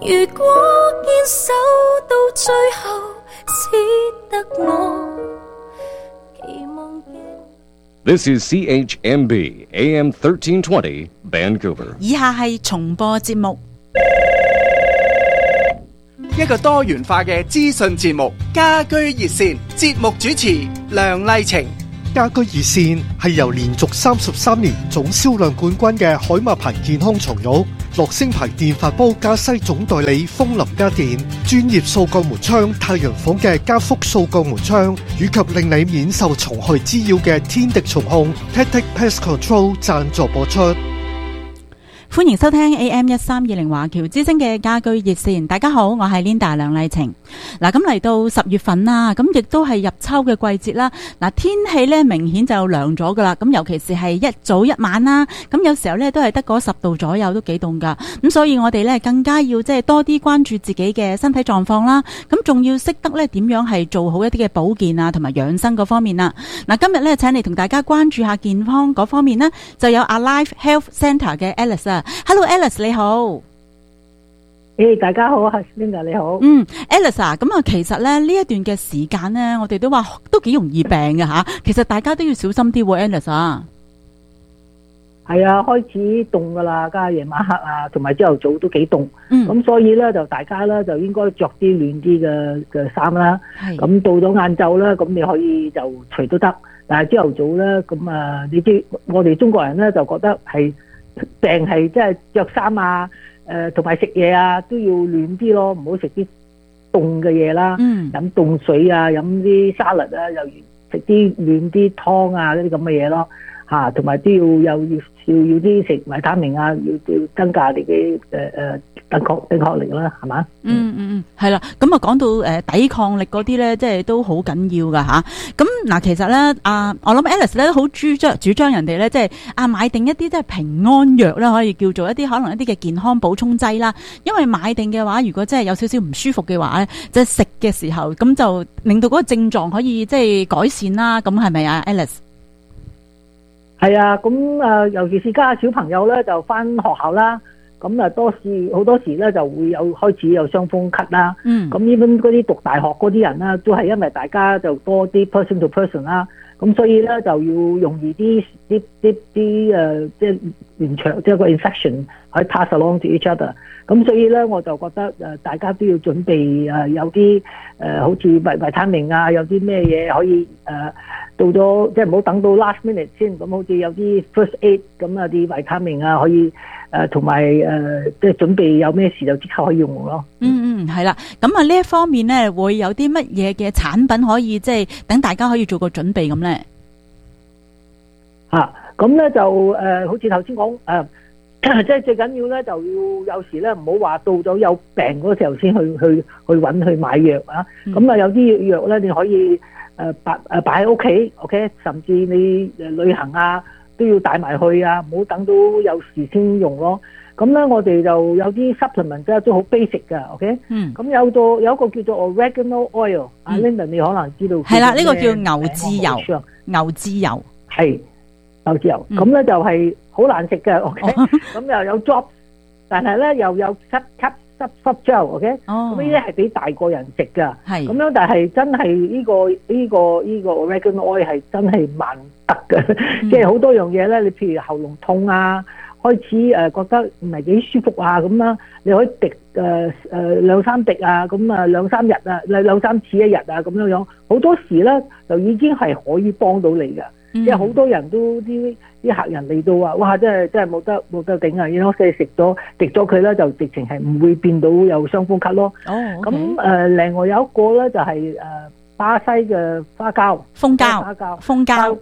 如果堅守到最後，只得我期望嘅。 This is CHMB AM 1320 Vancouver。 以下係重播節目。 一個多元化嘅資訊節目，家居熱線，節目主持梁麗晴。 家居熱線係由連續33年總銷量冠軍嘅海馬牌健康床褥、樂聲牌電飯煲加西總代理風林家電、專業掃鋼門窗太陽房嘅加福掃鋼門窗，以及令你免受蟲害滋擾嘅天敵蟲控 Tactic Pest Control 贊助播出。 歡迎收聽 AM1320 華僑之聲嘅家居熱線。大家好，我係 Linda 梁麗晴。嗱，咁嚟到10月份啦，咁亦都係入秋嘅季節啦。嗱，天氣咧明顯就涼咗噶啦。咁尤其是係一早一晚啦，咁有時候咧都係得嗰10度左右，都幾凍噶。咁所以我哋咧更加要即係多啲關注自己嘅身體狀況啦。咁仲要識得咧點樣係做好一啲嘅保健啊，同埋養生嗰方面啦。嗱，今日咧請嚟同大家關注下健康嗰方面呢，就有 Alive Health Centre 嘅 Alice 啊。Hello Alice 你好。 大家好，係 Linda 你好。 Alice 啊，咁啊，其實咧呢一段嘅時間呢，我哋都話都幾容易病嘅吓。其實大家都要小心啲喎 ，Alice 啊。 係啊，開始凍噶啦，加夜晚黑啊，同埋朝頭早都幾凍。咁所以咧就大家咧就應該着啲暖啲嘅衫啦。咁到咗晏晝咧，咁你可以就除都得。但係朝頭早咧，咁啊，你知我哋中國人咧就覺得係病係即係着衫啊。同埋食嘢啊都要暖啲咯，唔好食啲凍嘅嘢啦。飲凍水啊，飲啲沙律啊，又食啲暖啲湯啊，嗰啲咁嘅嘢咯。同埋都要啲食維他命啊，要增加你嘅抵抗力啦，係嘛？ 係啦。咁啊，講到抵抗力嗰啲咧，即係都好緊要噶吓。咁嗱，其實咧我諗 Alice 咧好主張人哋咧，即係買定一啲即係平安藥啦，可以叫做一啲可能一啲嘅健康補充劑啦。因為買定嘅話，如果真係有少少唔舒服嘅話咧，即係食嘅時候，咁就令到嗰個症狀可以即係改善啦。咁係咪啊 ，Alice？ 係啊，咁尤其是家下小朋友咧就翻學校啦，咁啊好多時咧就會開始有傷風咳啦。咁呢邊嗰啲讀大學嗰啲人啦，都係因為大家就多啲 person to person 啦，咁所以咧就要容易啲即係連長即係個 infection 可以 pass along to each other。咁所以咧我就覺得大家都要準備有啲好似維他命啊，有啲咩嘢可以到咗即係唔好等到 last minute 先，咁好似有啲 first aid 咁啊啲維他命啊可以同埋即係準備有咩事就即刻可以用咯。 係啦。咁啊呢一方面咧會有啲乜嘢嘅產品可以即係等大家可以做個準備咁咧？ 咁咧就好似頭先講即係最緊要咧就要有時咧唔好話到咗有病嗰時候先去買藥啊。咁啊有啲藥咧你可以擺喺屋企 ，OK， 甚至你旅行啊都要帶埋去啊，唔好等到有時先用咯。咁咧我哋就有啲 supplement 咧都好 basic 噶 ，OK。咁有一個叫做 oregano oil，Linda 你可能知道。係啦， 呢個叫牛至油。牛至油係牛至油，咁咧就係好難食嘅 ，OK。咁又有 drop， 但係咧又有濕 gel，OK。咁呢啲係俾大個人食噶。咁樣，但係真係呢個 oregano oil 係真係萬得嘅，即係好多樣嘢咧。你譬如喉嚨痛啊，開始覺得唔係幾舒服啊咁啦，你可以滴2-3滴啊，咁啊2-3日啊，2-3次一日啊咁樣，好多時咧就已經係可以幫到你嘅。即係好多人都啲客人嚟到話，哇！真係冇得頂啊！然後食咗滴咗佢咧，就直情係唔會變到有傷風咳咯。咁另外有一個咧就係巴西嘅花膠、蜂膠、蜂膠，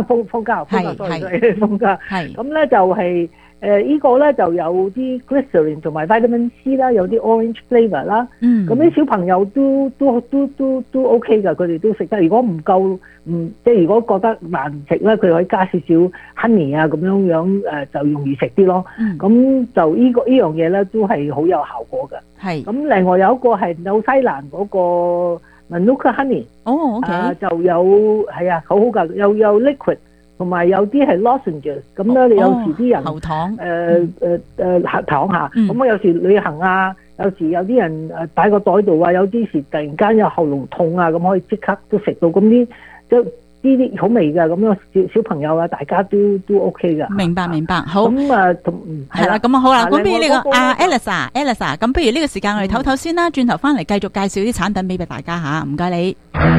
咁咧就係呢個咧就有啲 glycerin 同埋 vitamin C 啦，有啲 orange flavor 啦。咁啲小朋友都 OK 㗎，佢哋都食得。如果唔夠，即係如果覺得難食咧，佢可以加少少 honey 啊，咁樣就容易食啲咯。咁就呢樣嘢咧都係好有效果㗎。咁另外有一個係紐西蘭嗰個 Manuka honey， 就有係啊，好好㗎，有 liquid。同埋有啲係 lozenges， 咁咧你有時啲人喉糖嚇，咁我有時旅行啊， 有時有啲人擺個袋度啊，有啲時突然間有喉嚨痛啊，咁可以即刻都食到，咁呢啲好味㗎，咁樣小朋友啊，大家都 OK 㗎。 明白，好。 咁係啦，咁好啦，咁不如呢個Alice，咁不如呢個時間我哋唞唞先啦，轉頭翻嚟繼續介紹啲產品俾大家吓，唔該你。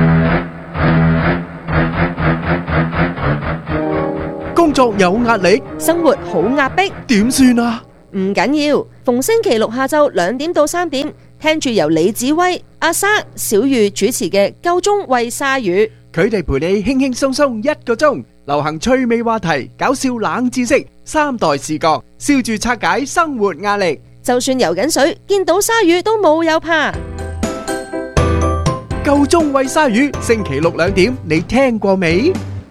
工作有壓力， 生活好壓迫， 點算啊？ 唔緊要，逢星期六下晝2點到3點，聽住由李子威、阿莎、小玉主持嘅《夠鐘喂鯊魚》， 佢哋陪你輕輕鬆鬆1個鐘，流行趣味話題、搞笑冷知識、3代視角，笑住拆解生活壓力。 就算游緊水，見到鯊魚都冇有怕。 夠鐘喂鯊魚，星期六2點，你聽過未？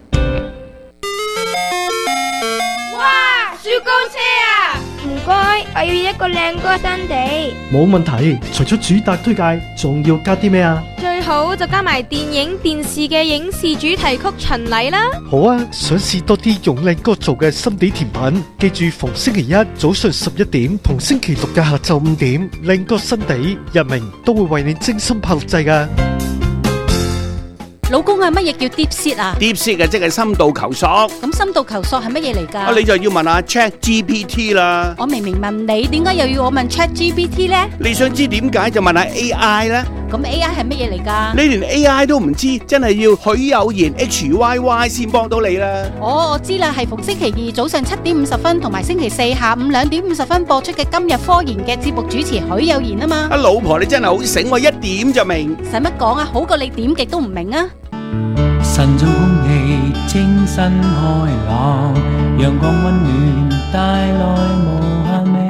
哇！雪糕車啊！唔該，我要一個靚哥新地。 冇問題，除咗主打推介，仲要加啲咩啊？ 最好就加埋電影、電視嘅影視主題曲巡禮啦。 好啊，想試多啲用靚哥做嘅心地甜品，記住逢星期一早上11點同星期六嘅下晝5點，靚哥新地日明都會為你精心拍錄製㗎。 老公啊，乜嘢叫 deep sea 啊 ？deep sea 嘅即係深度求索。 咁深度求索係乜嘢嚟㗎？ 你就要問下 ChatGPT 啦。 我明明問你，點解又要我問 ChatGPT 呢？ 你想知點解就問下 AI 啦。 咁 AI 係乜嘢嚟㗎？ 你連 AI 都唔知，真係要許有言 HYY 先幫到你啦。 我知啦，係逢星期二早上7點50分同埋星期四下午2點50分播出嘅今日科研嘅節目主持許有言啊嘛。 老婆你真係好醒，我一點就明。 使乜講啊？好過你點極都唔明啊！ 晨早空氣清新開朗，陽光溫暖帶來無限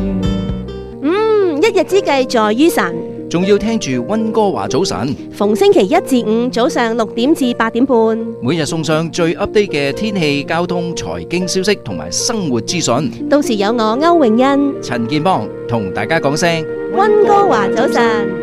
美。 一日之計在於晨， 仲要聽住溫哥華早晨。 逢星期1至5早上6點至8點半， 每日送上最 update 嘅天氣、交通、財經消息同埋生活資訊。 到時有我歐永欣、 陳建邦同大家講聲溫哥華早晨。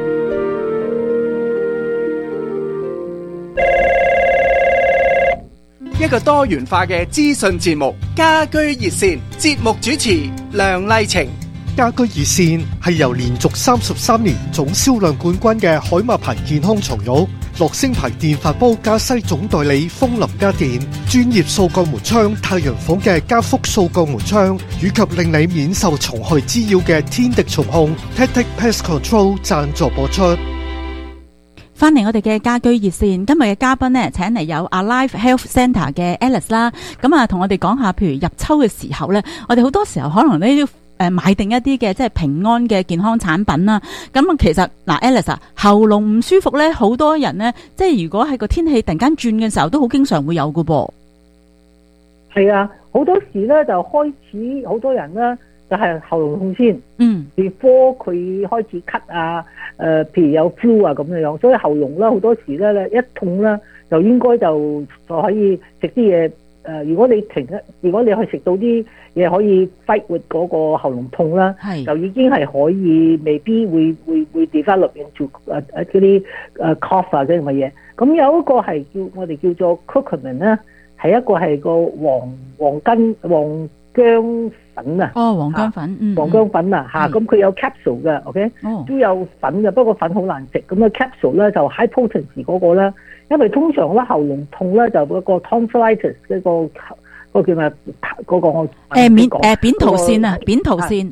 一個多元化嘅資訊節目，家居熱線，節目主持梁麗晴。 家居熱線係由連續33年總銷量冠軍嘅海馬牌健康床褥、樂聲牌電飯煲加西總代理風林家電、專業掃鋼門窗太陽房嘅加福掃鋼門窗，以及令你免受蟲害滋擾嘅天敵蟲控 Tactic Pest Control 贊助播出。 翻嚟我哋嘅家居熱線，今日嘅嘉賓呢，請嚟有 Alive Health Centre 嘅 Alice 啦，咁啊同我哋講下，譬如入秋嘅時候呢，我哋好多時候可能呢都買定一啲嘅即係平安嘅健康產品啦。咁啊其實嗱 Alice 啊，喉嚨唔舒服呢，好多人呢，即係如果係個天氣突然間轉嘅時候，都好經常會有㗎噃。 係啊，好多時呢就開始好多人呢就係喉嚨痛先，before 佢開始咳啊。譬如有 flu 啊咁樣，所以喉嚨啦好多時咧一痛啦，就應該就可以食啲嘢。如果你去食到啲嘢可以 fight with 嗰個喉嚨痛啦，就已經係可以，未必會 develop into 嗰啲cough 啊嗰啲咁嘅嘢。咁有一個係我哋叫做 curcumin 啦，係一個係個黃薑粉啊， 黃薑粉， 黃薑粉啊，咁佢有 capsule 嘅 ，OK，都有粉嘅，不過粉好難食。咁啊 capsule 咧就 high potency 嗰個啦，因為通常咧喉嚨痛咧就嗰個 tonsillitis 嗰個叫咩嗰個我扁桃腺啊，扁桃腺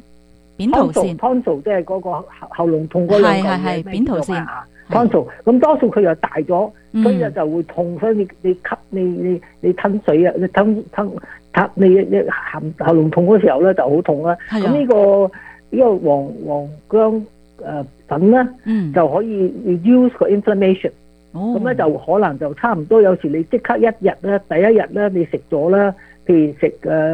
tonsil 即係嗰個喉嚨痛嗰兩個係扁桃腺 tonsil， 咁多數佢又大咗，所以就會痛，所以你吸你吞水啊，你吞你喉嚨痛嗰時候咧就好痛啦。咁呢個黃薑粉咧，就可以 reduce 個 inflammation。咁咧就可能就差唔多，有時你即刻一日咧，第一日咧你食咗啦，譬如食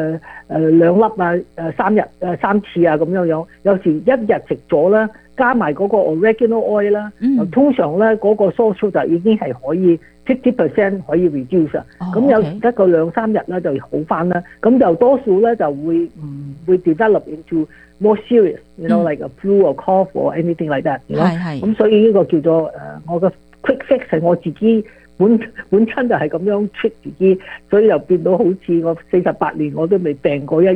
2粒啊3次啊咁樣樣，有時一日食咗啦，加埋嗰個 oregano oil 啦，通常咧嗰個 sore throat 就已經係可以 50% 可以 reduce 啊。咁有時得個2-3日咧就好翻啦，咁就多數咧就會唔會 develop into more serious，you know like a flu or cough or anything like that。咁所以呢個叫做我嘅 quick fix 係我自己本身就係咁樣 trick 自己，所以又變到好似我48年我都未病過一日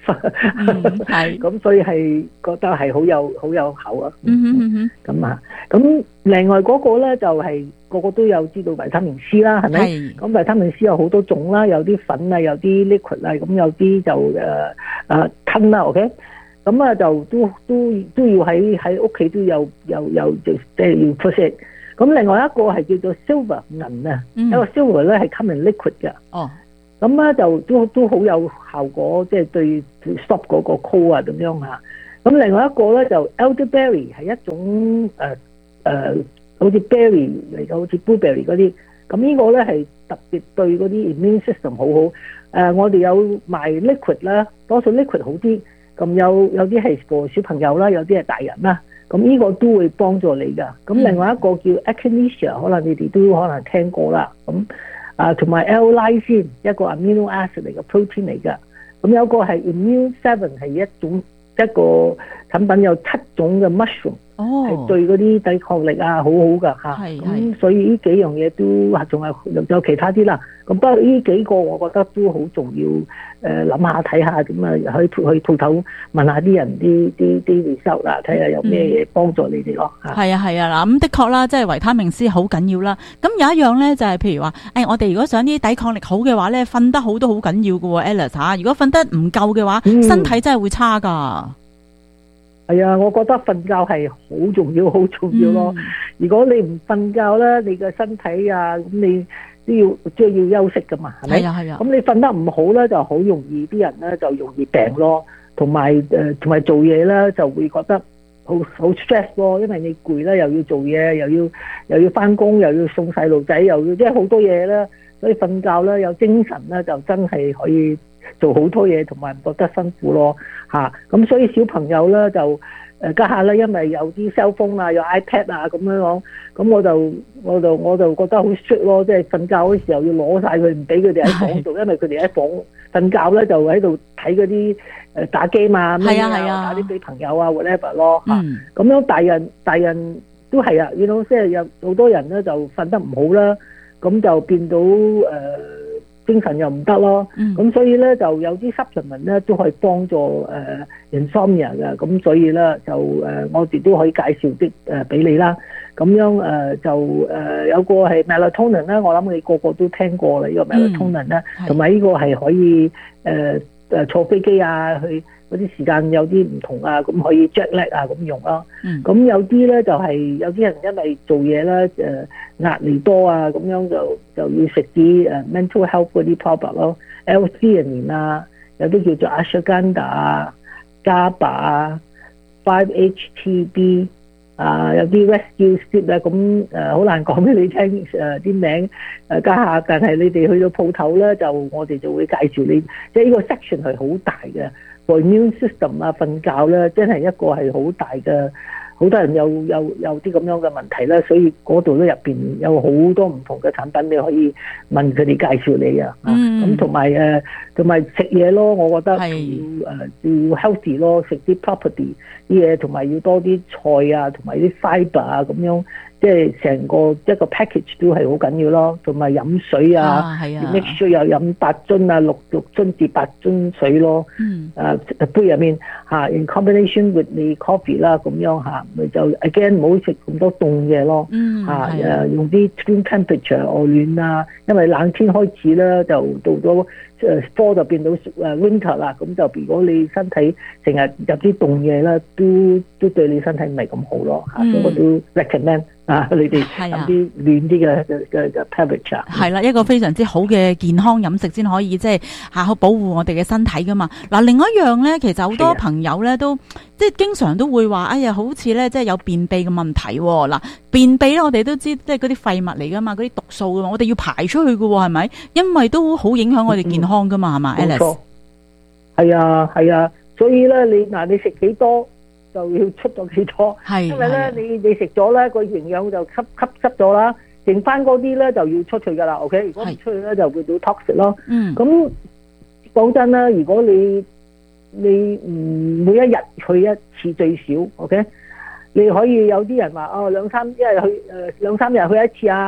係咁，所以係覺得係好有效啊。咁啊，咁另外嗰個咧就係個個都有知道維他命 C 啦，係咪？咁維他命 C 有好多種啦，有啲粉啊，有啲 liquid 啊，咁有啲就吞啦 ，OK。咁啊就都要喺屋企都有即係要出色。咁另外一個係叫做 silver 銀啊，一個 silver 咧係 come in liquid 嘅。哦。咁咧就都好有效果，即係對 stop 嗰個 cold 啊咁樣嚇。咁另外一個咧就 elderberry 係一種好似 berry 嚟嘅，好似 blueberry 嗰啲。咁呢個咧係特別對嗰啲 immune system 好好。我哋有賣 liquid 啦，多數 liquid 好啲。咁有啲係 for 小朋友啦，有啲係大人啦。咁呢個都會幫助你㗎。咁另外一個叫 echinacea， 可能你哋都可能聽過啦。咁同埋 L-lysine 一個 amino acid 嚟嘅 protein 嚟㗎。咁有個係 immune 7係一個產品，有7種嘅 mushroom， 係對嗰啲抵抗力啊好好㗎嚇。咁所以呢幾樣嘢都仲有其他啲啦。咁不過呢幾個我覺得都好重要。諗下睇下咁啊，去鋪頭問下啲人啲 result 啦，睇下有咩嘢幫助你哋咯。 係啊嗱，咁的確啦，即係維他命 C 好緊要啦。咁有一樣咧就係譬如話，我哋如果想啲抵抗力好嘅話咧，瞓得好都好緊要㗎喎 Alice 嚇。如果瞓得唔夠嘅話，身體真係會差㗎。 係啊，我覺得瞓覺係好重要咯。如果你唔瞓覺咧，你嘅身體啊，咁你都要休息噶嘛，係咪？係啊。咁你瞓得唔好咧，就好容易啲人咧就容易病咯，同埋做嘢咧就會覺得好 stress 咯，因為你攰咧，又要做嘢，又要翻工，又要送細路仔，又要即係好多嘢啦。所以瞓覺咧有精神咧，就真係可以做好多嘢，同埋唔覺得辛苦咯嚇。咁所以小朋友咧就家下咧，因為有啲 cell phone 啊，有 iPad 啊咁樣講，咁我就覺得好 strict 咯，即係瞓覺嗰時候要攞晒佢，唔俾佢哋喺房度，因為佢哋喺房瞓覺咧就喺度睇嗰啲打機嘛，打啲俾朋友啊 whatever 咯嚇。咁樣大人都係啊，即係有好多人咧就瞓得唔好啦，咁就變到精神又唔得咯，咁所以咧就有啲 supplement 咧都可以幫助insomnia 嘅，咁所以咧就我哋都可以介紹啲俾你啦。咁樣就有個係 melatonin 啦，我諗你個個都聽過啦，呢個 melatonin 啦，同埋呢個係可以坐飛機啊，去嗰啲時間有啲唔同啊，咁可以 jet lag 啊咁用咯。咁有啲咧就係有啲人因為做嘢咧壓力多啊，咁樣就要食啲mental health 嗰啲 product 咯 ，L-theanine 啊，有啲叫做 ashwagandha 啊、GABA 啊、5-HTB 啊，有啲 rescue sleep 啊，咁好難講俾你聽啲名家下，但係你哋去到鋪頭咧，我哋就會介紹你，即係呢個 section 係好大嘅 for immune system 啊，瞓覺咧真係一個係好大嘅。好多人有啲咁樣嘅問題啦，所以嗰度咧入邊有好多唔同嘅產品，你可以問佢哋介紹你啊。咁同埋食嘢咯，我覺得要 healthy 咯，食啲 property 啲嘢，同埋要多啲菜啊，同埋啲 fibre 啊咁樣，即係成個一個 package 都係好緊要咯。同埋飲水啊，要 make sure 有飲8樽啊，6樽至8樽水咯。杯入面in combination with the coffee 啦，咁樣咪就 again 唔好食咁多凍嘢咯。用啲 room temperature 外暖啊，因為冷天開始咧就到咗fall 就變到winter 啦，咁就如果你身體成日入啲凍嘢咧，都對你身體唔係咁好咯。所以我都 recommend 你哋飲啲暖啲嘅 temperature。 係啦，一個非常之好嘅健康飲食先可以即係好保護我哋嘅身體噶嘛。嗱，另外一樣咧，其實好多朋友咧都即係經常都會話，哎呀，好似咧即係有便秘嘅問題。嗱，便秘咧我哋都知即係嗰啲廢物嚟噶嘛，嗰啲毒素噶嘛，我哋要排出去噶喎，係咪？因為都好影響我哋健康噶嘛，係嘛，Alice？ 係啊，所以咧你食幾多就要出咗幾多，因為咧你食咗咧個營養就吸濕咗啦，剩翻嗰啲咧就要出去噶啦 ，OK？ 如果唔出去咧就會到 toxic 咯。咁講真啦，如果你每一日去一次最少 ，OK？ 你可以有啲人話2-3日去一次啊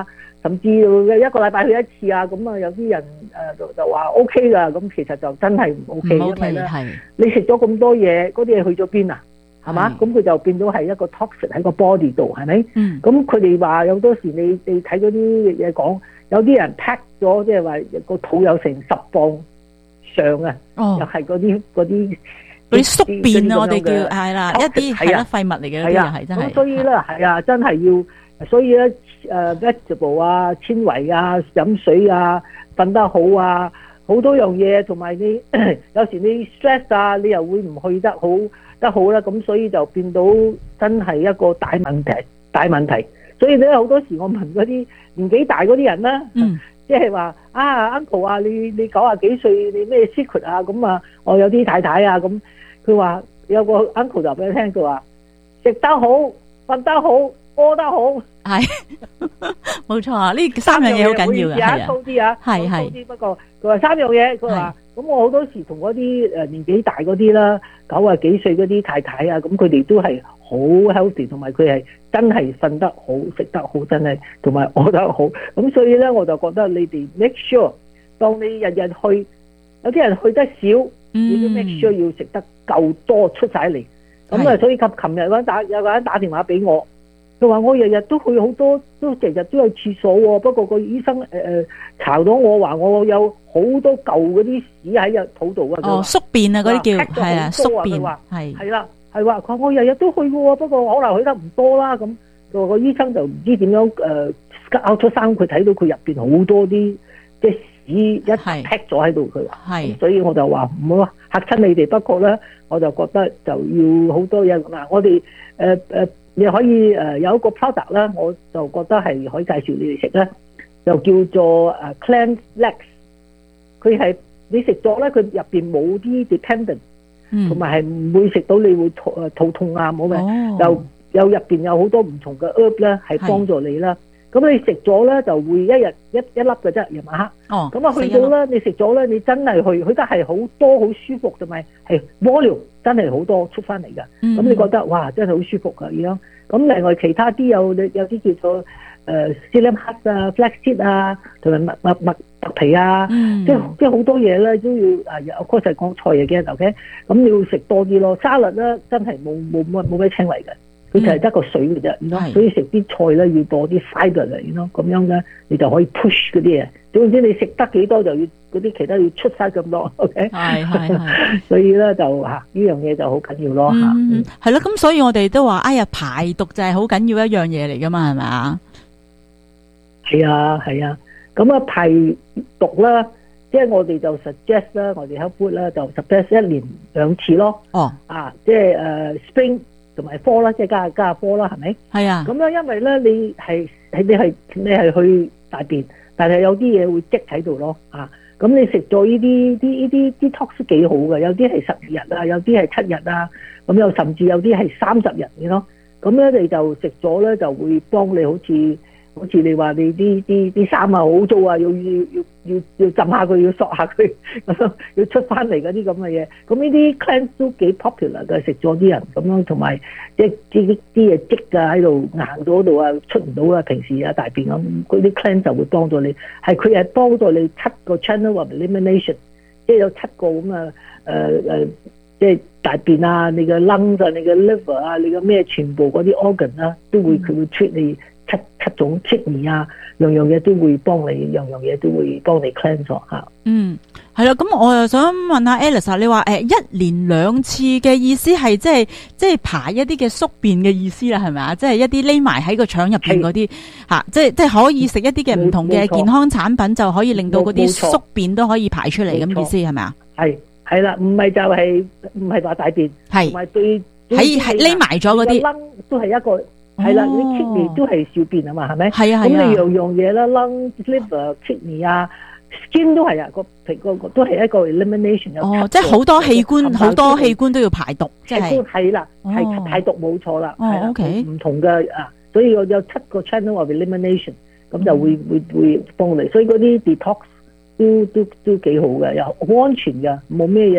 甚至一個禮拜去一次啊，咁啊有啲人就話 OK 㗎，咁其實就真係唔 OK， 因為咧你食咗咁多嘢，嗰啲嘢去咗邊啊？係嘛？咁佢就變到係一個 toxic 喺個 body 度，係咪？咁佢哋話有多時你睇嗰啲嘢講，有啲人 pack 咗，即係話個肚有成10磅上啊，又係嗰啲宿便啊，我哋叫係啦，一啲係啦廢物嚟嘅，係啊，係真係。 咁所以咧係啊，真係要，所以咧vegetable 啊、纖維啊、飲水啊、瞓得好啊，好多樣嘢，同埋你有時你 stress 啊，你又會唔去得好啦，咁所以就變到真係一個大問題。所以咧好多時我問嗰啲年紀大嗰啲人啦，即係話uncle 啊，你90幾歲，你咩 secret 啊？咁啊，我有啲太太啊，咁佢話有個 uncle 就俾佢聽，佢話食得好、瞓得好、屙得好， 係冇錯啊！呢3樣嘢好緊要嘅，係啊， 粗啲啊，係。不過佢話3樣嘢，佢話咁我好多時同嗰啲年紀大嗰啲啦，90幾歲嗰啲太太啊，咁佢哋都係好 healthy， 同埋佢係真係瞓得好、食得好，真係同埋屙得好。咁所以咧，我就覺得你哋 make sure， 當你日日去，有啲人去得少，你都 make sure 要食得夠多出晒嚟。咁啊，所以及琴日有個人打電話俾我。佢話我日日都去好多，都日日都有廁所喎。不過個醫生查到我話我有好多舊嗰啲屎喺個肚度啊。 宿便啊，嗰啲叫係啊，宿便係啦，係話佢話我日日都去嘅喎，不過可能去得唔多啦。咁個醫生就唔知點樣拗出生，佢睇到佢入邊好多啲即係屎一劈咗喺度。佢話所以我就話唔好嚇親你哋。不過咧，我就覺得就要好多嘢嗱，我哋你可以有一個 product 啦，我就覺得係可以介紹你哋食咧，就叫做Cleanse Lex。佢係你食咗咧，佢入邊冇啲 dependent，同埋係唔會食到你會肚痛啊，冇嘅。又入邊有好多唔同嘅 herb 咧，係幫助你啦。咁你食咗咧，就會一日一粒嘅啫，夜晚黑。咁啊去到咧，你食咗咧，你真係去得係好多好舒服，同埋係 volume 真係好多出翻嚟㗎。咁你覺得哇，真係好舒服㗎咁樣。咁另外其他啲有啲叫做psyllium husk 啊、flaxseed 啊，同埋麥皮啊，即係好多嘢咧都要有嗰陣講菜嘢嘅 OK。咁你要食多啲咯。沙律咧真係冇咩纖維嘅。佢就係得個水嘅啫，所以食啲菜咧要多啲 fibre 嚟，咁樣咧你就可以 push 嗰啲嘢。總之你食得幾多就要嗰啲其他要出晒咁多 ，OK？ 係，所以咧就呢樣嘢就好緊要咯嚇。 係咯，咁所以我哋都話，哎呀排毒就係好緊要一樣嘢嚟噶嘛，係咪啊？ 係啊，咁啊排毒啦，即係我哋就 suggest 啦，我哋 health food 啦就 suggest 1年2次咯。即係spring。同埋科啦，即係加科啦，係咪？係啊。咁樣因為咧，你係去大便，但係有啲嘢會積喺度咯。咁你食咗呢啲 detox 幾好嘅，有啲係12日啊，有啲係7日啊，咁又甚至有啲係30日嘅咯。咁咧你就食咗咧，就會幫你好似你話你啲衫啊好污糟啊，要浸下佢，要索下佢，要出翻嚟嗰啲咁嘅嘢。咁呢啲 cleanse 都幾 popular 嘅，食咗啲人咁樣，同埋即係啲嘢積啊喺度硬咗度啊，出唔到啊，平時啊大便咁，嗰啲 cleanse 就會幫助你。佢係幫助你7個 channel of elimination， 即係有7個咁啊即係大便啊，你嘅 lungs 啊，你嘅 liver 啊，你嘅咩全部嗰啲 organ 啊，都會佢會 treat你。七種 kidney 啊，樣嘢都會幫你，樣嘢都會幫你 cleanse 咗嚇。 係啦，咁我又想問下 Alice， 你話1年2次嘅意思係即係排一啲嘅宿便嘅意思啦，係咪啊？即係一啲匿埋喺個腸入邊嗰啲嚇，即係可以食一啲嘅唔同嘅健康產品，就可以令到嗰啲宿便都可以排出嚟咁意思係咪啊？ 係啦，唔係就係唔係話大便，同埋對喺匿埋咗嗰啲都係一個。係啦，你 kidney 都係小便啊嘛，係咪？係啊。咁你樣嘢啦 ，lung、liver、kidney 啊 ，skin 都係啊，個都係一個 elimination。 即係好多器官都要排毒，即係。 係啦，係排毒冇錯啦。 OK。 唔同嘅所以有7個 channel of elimination， 咁就會幫你。所以嗰啲 detox 都幾好嘅，又好安全嘅，冇咩嘢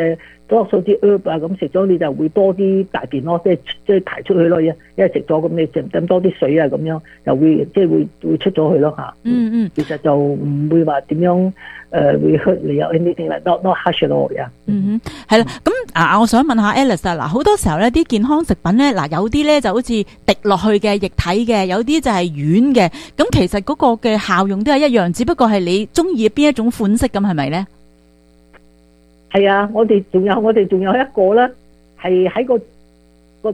多數啲 herb 啊，咁食咗你就會多啲大便咯，即係排出去咯，因為食咗咁你飲多啲水啊，咁樣就會即係會出咗去咯嚇。其實就唔會話點樣會 hurt 你有 anything like not harsh at all 呀。 係啦，咁我想問下 Alice 啊，嗱好多時候咧啲健康食品咧，嗱有啲咧就好似滴落去嘅液體嘅，有啲就係軟嘅，咁其實嗰個嘅效用都係一樣，只不過係你中意邊一種款式咁係咪咧？ 係啊，我哋仲有一個咧，係喺個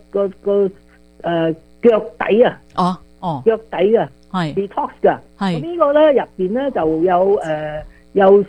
腳底啊，腳底啊，係 detox 噶，係呢個咧入邊咧就有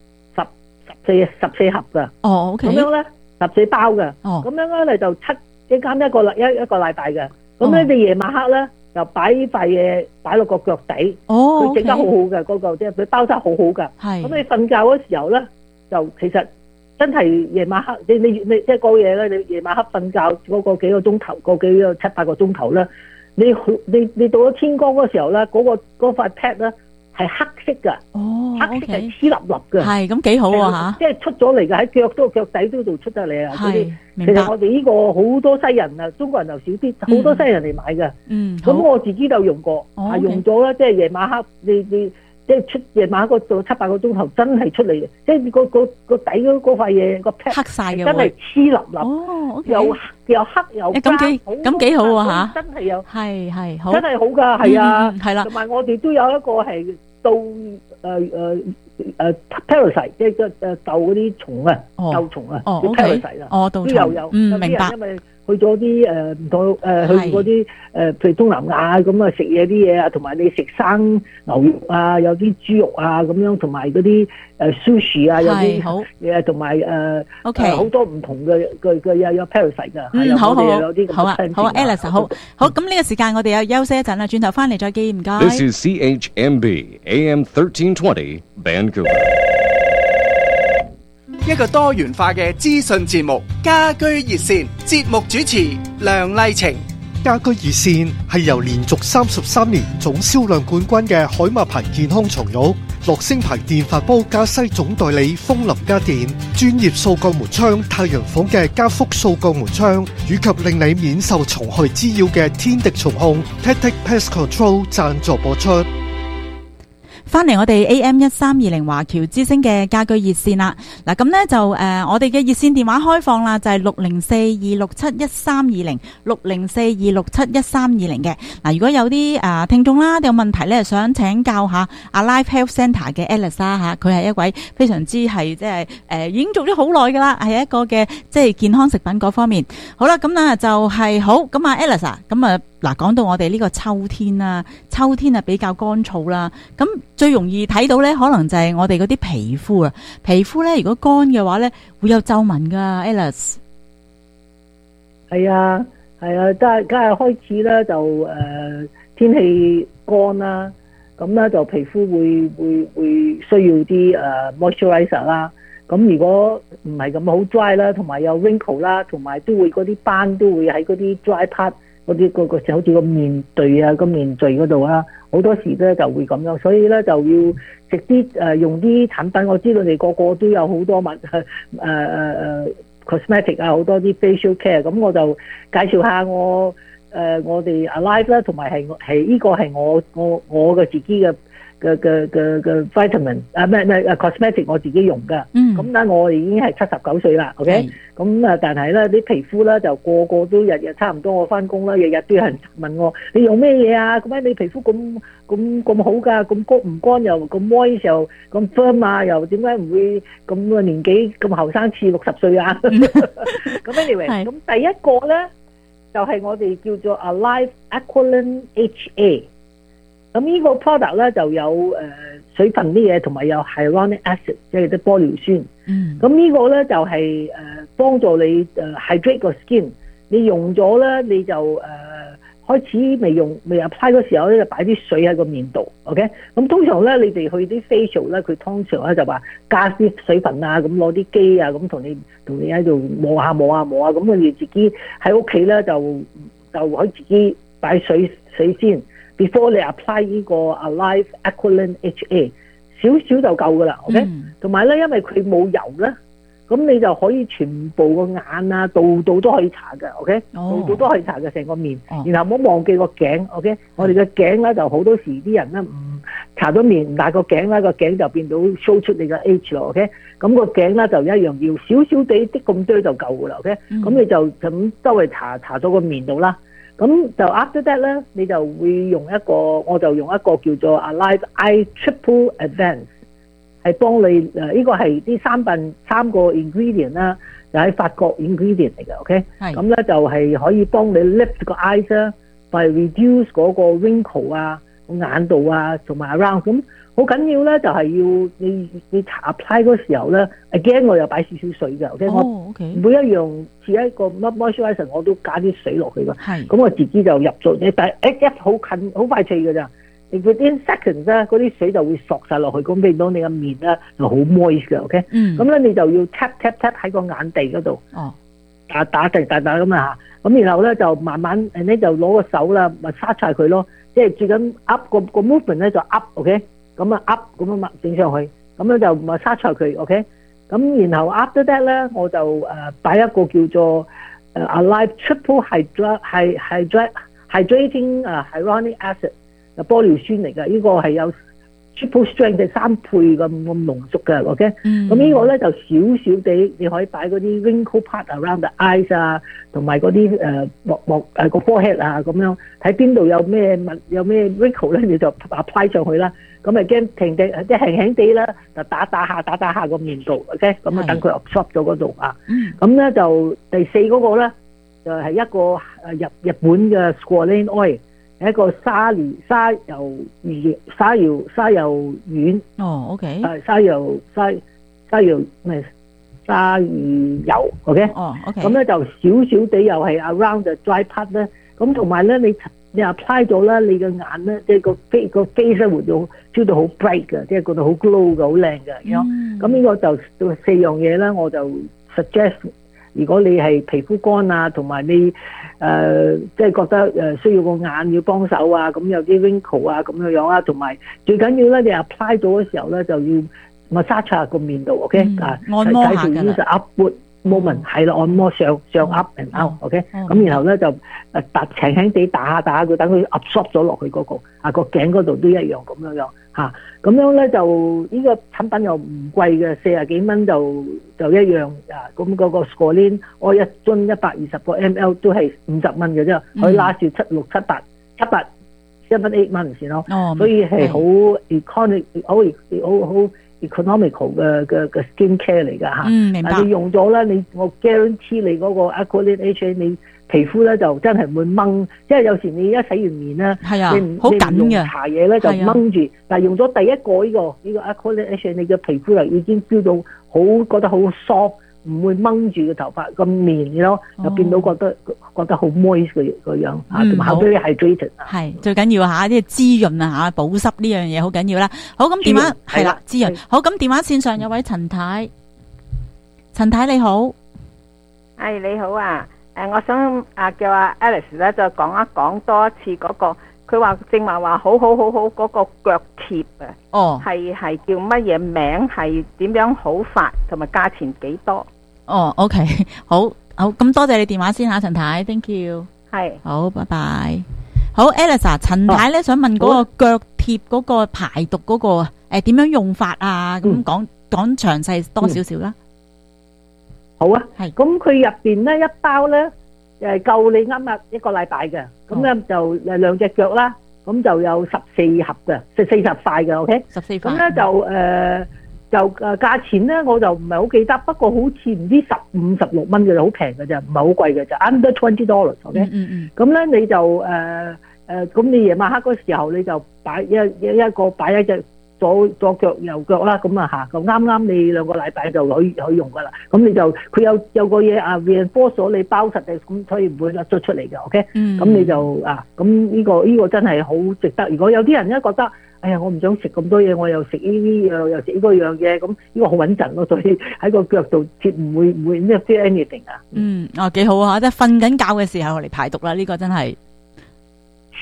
14盒噶，OK，咁樣咧14包嘅，咁樣咧就一間一個禮拜嘅，咁咧你夜晚黑咧就擺塊嘢擺落個腳底，佢整得好好嘅嗰個，即係佢包得好好噶，咁你瞓覺嗰時候咧。就其實真係夜晚黑，你即係嗰嘢咧，你夜晚黑瞓覺嗰個幾個鐘頭，嗰幾個7-8個鐘頭咧，你到咗天光嗰時候咧，嗰塊 pad 咧係黑色噶，黑色係黐粒粒嘅， 係咁幾好啊嚇！ 即係出咗嚟嘅喺腳底嗰度出得嚟啊！其實我哋呢個好多西人啊，中國人就少啲，好多西人嚟買嘅。咁我自己就用過，用咗啦，即係夜晚黑你。即係出夜晚嗰度7-8個鐘頭真係出嚟嘅，即係個底嗰塊嘢個 pad 黑曬嘅， 真係黐粒粒，又黑又咁幾好啊嚇！ 真係有係好， 真係好㗎，係啊， 係啦。 同埋我哋都有一個係到parasite， 即係鬥嗰啲蟲啊，鬥蟲啊，叫 parasite 啦，都有， 明白。 因為去咗啲唔同去嗰啲譬如東南亞咁啊，食嘢啲嘢啊，同埋你食生牛肉啊，有啲豬肉啊咁樣，同埋嗰啲sushi 啊，有啲嘢，同埋好多唔同嘅有 parasite 㗎。 好有啲好啊，Alice 好，咁呢個時間我哋又休息一陣啦，轉頭翻嚟再見，唔該。 This is CHMB AM 1320 Vancouver。 一個多元化嘅資訊節目，家居熱線節目主持梁麗晴。 家居熱線係由連續33年總銷量冠軍嘅海馬牌健康床褥、樂聲牌電飯煲加西總代理風林家電、專業掃鋼門窗太陽房嘅加福掃鋼門窗，以及令你免受蟲害滋擾嘅天敵蟲控 Tactic Pest Control 贊助播出。 翻嚟我哋 AM1320 華僑之聲嘅家居熱線啦，嗱咁呢就我哋嘅熱線電話開放啦，就係604-267-1320 604-267-1320嘅。嗱，如果有啲聽眾啦有問題咧，想請教下Alive Health Centre 嘅 Alice 吓，佢係一位非常之係即係已經做咗好耐噶啦，係一個嘅即係健康食品嗰方面。好啦，咁啊就係好咁啊 Alice 啊，咁啊嗱講到我哋呢個秋天啦，秋天啊比較乾燥啦，咁最容易睇到咧，可能就係我哋嗰啲皮膚啊。皮膚咧，如果乾嘅話咧，會有皺紋噶。Alice， 係啊，係啊，梗係開始咧就天氣乾啦，咁咧就皮膚會需要啲moisturizer 啦。咁如果唔係咁好 dry 啦，同埋有 wrinkle 啦，同埋都會嗰啲斑都會喺嗰啲 dry part。嗰啲個好似個面碓啊，個面碓嗰度啦，好多時咧就會咁樣，所以咧就要食啲用啲產品。我知道你個個都有好多cosmetic 啊，好多啲 facial care， 咁我就介紹下我哋 Alive 啦，同埋係呢個係我嘅自己嘅 vitamin cosmetic 我自己用噶，咁咧我已經係79歲啦 ，OK， 咁但係咧啲皮膚咧就個個都日日差唔多，我翻工啦，日日都有人問我你用咩嘢啊？咁你皮膚咁好噶，咁乾唔乾又咁 moist 又咁 firm 啊？又點解唔會咁個年紀咁後生似60歲啊？咁 anyway， 咁第一個咧就係我哋叫做 Alive Aqualan HA。咁呢個 product 咧就有水分啲嘢，同埋有 hyaluronic acid， 即係啲玻尿酸。咁呢個咧就係幫助你hydrate 個 skin。你用咗咧，你就開始未 apply 嗰時候咧，就擺啲水喺個面度。OK， 咁通常咧，你哋去啲 facial 咧，佢通常咧就話加啲水分啊，咁攞啲機啊，咁同你喺度磨下，咁你自己喺屋企咧就可以自己擺水先。Before 你 apply 呢個 Alive Aqualan HA， 少少就夠噶啦 ，OK？同埋咧，因為佢冇油咧，咁咁你就可以全部個眼啊，度度都可以搽嘅 ，OK， 度度都可以搽嘅成個面，然後唔好忘記個頸 ，OK， 我哋嘅頸咧就好多時啲人咧唔搽咗面，但係個頸咧個頸就變到 show 出你嘅 age 咯 ，OK， 咁個頸咧就一樣要少少地啲咁多就夠噶啦 ，OK， 咁你就咁周圍搽咗個面度啦。咁就 after that 咧，你就會用一個，我就用一個叫做 Alive Eye Triple Advance， 係幫你呢個係啲三個 ingredient 啦，就喺法國 ingredient 嚟嘅 ，OK， 咁咧就係可以幫你 lift 個 eyes 啦，by reduce 嗰個 wrinkle 啊、眼度啊，同埋 around 咁。好緊要咧，就係要你搽 apply 嗰時候咧 ，again 我又擺少少水嘅 ，OK， 我每一樣似一個 moisturizer 我都加啲水落去嘅，咁我自己就入咗，但係一好近好快脆嘅咋，你 within seconds 咧，嗰啲水就會索晒落去，咁變到你嘅面咧就好 moist 嘅 ，OK， 咁咧你就要 tap 喺個眼地嗰度，打咁啊，咁然後咧就慢慢你就攞個手啦，咪揸晒佢咯，即係最緊 up 個 movement 咧就 up，OK。咁啊 up 咁啊整上去，咁樣就咪沙菜佢 ，OK。咁然後 after that 咧，我就擺一個叫做Alive Triple Hydrating Hyaluronic Acid 嘅玻尿酸嚟嘅，呢個係有 triple strength 係3倍咁濃縮嘅 ，OK。咁呢個咧就少少地，你可以擺嗰啲 wrinkle part around the eyes 啊，同埋嗰啲個 forehead 啊咁樣，睇邊度有咩 wrinkle 咧，你就 apply 上去啦。咁咪驚停地，即係輕輕地啦，就打下個面度 ，OK， 咁啊等佢 absorb 咗嗰度啊。咁咧就第4嗰個咧，就係一個日本嘅 squalane oil， 係一個沙油丸。 哦 ，OK。 沙魚油 ，OK。 哦 ，OK。 咁咧就少少地又係 around the dry part 咧，咁同埋咧你 apply 咗咧，你嘅眼咧，即係個 face 咧會燒到好 bright 嘅，即係覺得好 glow 嘅，好靚嘅。咁呢個就4樣嘢咧，我就 suggest， 如果你係皮膚乾啊，同埋你即係覺得需要個眼要幫手啊，咁有啲 wrinkle 啊咁樣啊，同埋最緊要咧，你 apply 咗嘅時候咧，就要massage下個面度 ，OK， 按摩下㗎啦。 moment 係啦，按摩上 up and out，OK， 咁然後咧就輕輕地打下佢，等佢 absorb 咗落去嗰個頸嗰度都一樣咁樣嚇，咁樣咧就呢個產品又唔貴嘅，40幾蚊就一樣啊，咁嗰個 Squalane 我一樽120個 ml 都係50蚊嘅啫，可以拉住7、8、7、8 months 咯，所以係好 economical 嘅 skin care 嚟㗎嚇， 明白。 你用咗咧，我 guarantee 你嗰個 Aqualine HA 你皮膚咧就真係唔會掹，即係有時你一洗完面咧，你好緊嘅搽嘢咧就掹住，但係用咗第一個呢個 Aqualine HA 你嘅皮膚就已經 feel 到覺得好 soft，唔會掹住個頭髮個面咯，就變到覺得好 moist 個樣嚇，同埋 very hydrated。係最緊要嚇，啲滋潤啊嚇，保濕呢樣嘢好緊要啦。好，咁電話係啦，滋潤。好，咁電話線上有位陳太，陳太你好， 係你好啊。我想叫阿 Alice 咧就講一講多一次嗰個，佢話正話好嗰個腳貼啊，係叫乜嘢名？係點樣好法？同埋價錢幾多？ OK， 好，咁多謝你電話先嚇，陳太 ，thank you， 係，好，拜拜。好 ，Alice， 陳太咧想問嗰個腳貼嗰個排毒嗰個點樣用法啊？咁講詳細多少少啦。 好啊，係，咁佢入邊咧一包咧夠你啱一個禮拜嘅，咁咧就2隻腳啦，咁就有14盒嘅，40塊嘅 ，OK， 14塊，咁咧就價錢咧我就唔係好記得，不過好似唔知15、16蚊嘅，好平嘅啫，唔係好貴嘅啫 ，under $20，OK， 咁咧你就咁你夜晚黑嗰時候你就擺一隻左腳右腳啦，咁啊嚇，咁啱你2個禮拜就可以用噶啦。咁你就佢有個嘢reinforce咗你包實嘅，咁所以唔會甩咗出嚟嘅。OK，咁你就咁呢個真係好值得。如果有啲人咧覺得，哎呀，我唔想食咁多嘢，我又食呢啲又食嗰樣嘢，咁呢個好穩陣咯。所以喺個腳度貼唔會 feel anything 啊。 幾好啊！即係瞓緊覺嘅時候嚟排毒啦，呢個真係。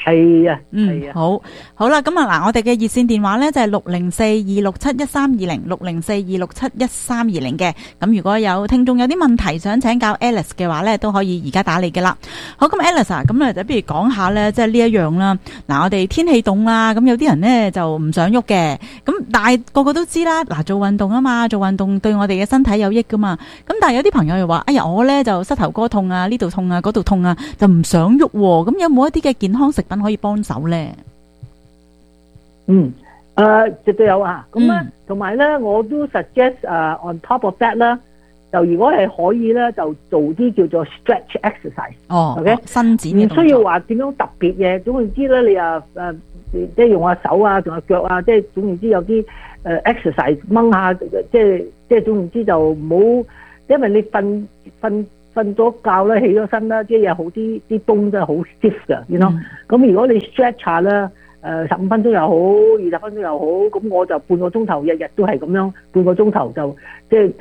係啊，係啊， 好啦，咁啊嗱，我哋嘅熱線電話咧就係604-267-1320，604-267-1320嘅。咁如果有聽眾有啲問題想請教 Alice 嘅話咧，都可以而家打嚟嘅啦。好，咁 Alice 啊，咁咧就不如講下咧，即係呢一樣啦。嗱，我哋天氣凍啦，咁有啲人咧就唔想喐嘅，咁但係個個都知啦，嗱，做運動啊嘛，做運動對我哋嘅身體有益噶嘛。咁但係有啲朋友又話，哎呀，我咧就膝頭哥痛啊，呢度痛啊，嗰度痛啊，就唔想喐喎。咁有冇一啲嘅健康食品可以幫手咧？ 絕對有啊。咁咧，同埋咧，我都 suggest on top of that 啦，就如果係可以咧，就做啲叫做 stretch exercise。OK， 伸展嘅動作， 唔需要話點樣特別嘢。總言之咧，你即係用下手啊，用下腳啊，即係總言之有啲exercise 掹下，即係總言之就唔好，因為你瞓咗覺咧，起咗身啦，即係有好啲bone真係好 stiff 㗎，you know。咁如果你 stretch 下咧，15分鐘又好，20分鐘又好，咁我就半個鐘頭，日日都係咁樣，半個鐘頭就即係